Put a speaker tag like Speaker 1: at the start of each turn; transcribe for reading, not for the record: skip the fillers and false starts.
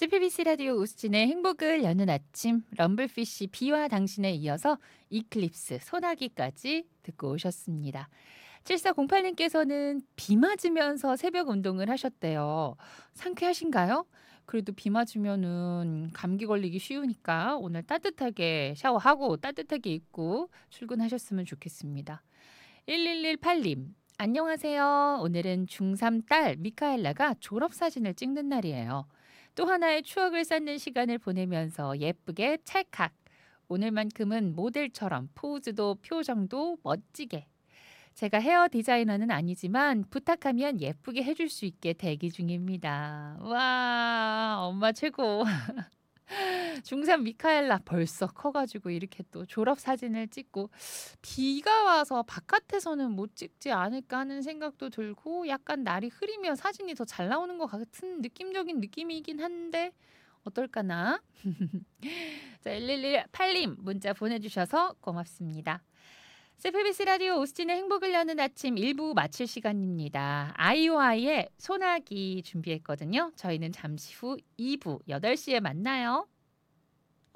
Speaker 1: CBBC 라디오 우스진의 행복을 여는 아침 럼블피쉬 비와 당신에 이어서 이클립스 소나기까지 듣고 오셨습니다. 7408님께서는 비 맞으면서 새벽 운동을 하셨대요. 상쾌하신가요? 그래도 비 맞으면은 감기 걸리기 쉬우니까 오늘 따뜻하게 샤워하고 따뜻하게 입고 출근하셨으면 좋겠습니다. 1118님, 안녕하세요. 오늘은 중3 딸 미카엘라가 졸업사진을 찍는 날이에요. 또 하나의 추억을 쌓는 시간을 보내면서 예쁘게 찰칵. 오늘만큼은 모델처럼 포즈도 표정도 멋지게. 제가 헤어 디자이너는 아니지만 부탁하면 예쁘게 해줄 수 있게 대기 중입니다. 와, 엄마 최고. 중3 미카엘라 벌써 커가지고 이렇게 또 졸업 사진을 찍고 비가 와서 바깥에서는 못 찍지 않을까 하는 생각도 들고 약간 날이 흐리면 사진이 더 잘 나오는 것 같은 느낌적인 느낌이긴 한데 어떨까나? 자, 1118님 문자 보내주셔서 고맙습니다. CBBC 라디오 오스틴의 행복을 여는 아침 1부 마칠 시간입니다. 아이오아이의 소나기 준비했거든요. 저희는 잠시 후 2부 8시에 만나요.